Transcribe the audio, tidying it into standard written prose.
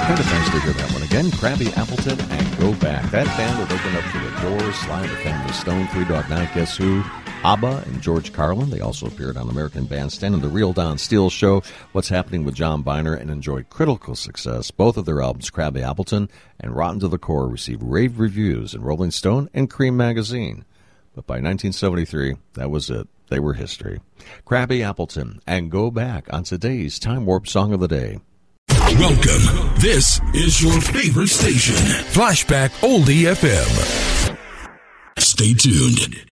Kind of nice to hear that one again. Krabby Appleton and Go Back. That band would open up for the Doors, Sly and the Family Stone, Three Dog Night, Guess Who, ABBA, and George Carlin. They also appeared on American Bandstand and The Real Don Steele Show, What's Happening with John Biner, and enjoyed critical success. Both of their albums, Krabby Appleton and Rotten to the Core, received rave reviews in Rolling Stone and Cream magazine. But by 1973, that was it. They were history. Krabby Appleton and Go Back on today's Time Warp Song of the Day. Welcome. This is your favorite station, Flashback Oldie FM. Stay tuned.